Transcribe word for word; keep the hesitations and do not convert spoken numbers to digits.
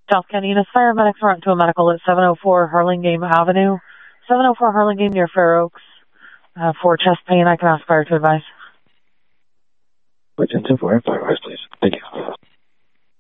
South Canadian paramedics are to a medical at seven oh four Hurlingame Avenue. seven oh four Hurlingame near Fair Oaks. Uh, for chest pain, I can ask fire to advise. Wait, ten four, fire advice, please. Thank you.